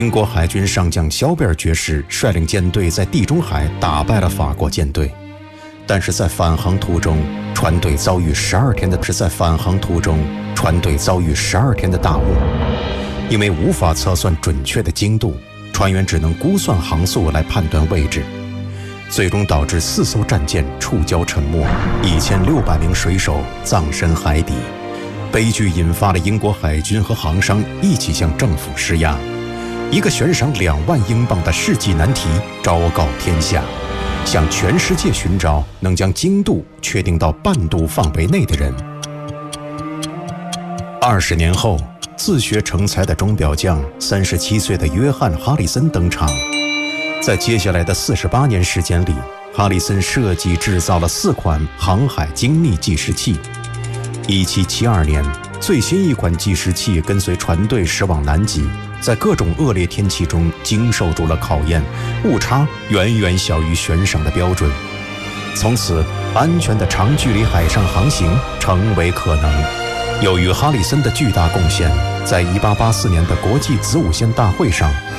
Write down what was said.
英国海军上将肖贝尔爵士率领舰队在地中海打败了法国舰队，但是在返航途中，船队遭遇12天的大雾，因为无法测算准确的经度，船员只能估算航速来判断位置，最终导致4艘战舰触礁沉没，1600名水手葬身海底。悲剧引发了英国海军和航商一起向政府施压，一个悬赏2万英镑的世纪难题昭告天下，向全世界寻找能将经度确定到半度范围内的人。20年后，自学成才的钟表匠37岁的约翰·哈里森登场。在接下来的48年时间里，哈里森设计制造了4款航海精密计时器。1772年，最新一款计时器跟随船队驶往南极，在各种恶劣天气中经受住了考验，误差远远小于悬赏的标准。从此，安全的长距离海上航行成为可能。由于哈里森的巨大贡献，在1884年的国际子午线大会上，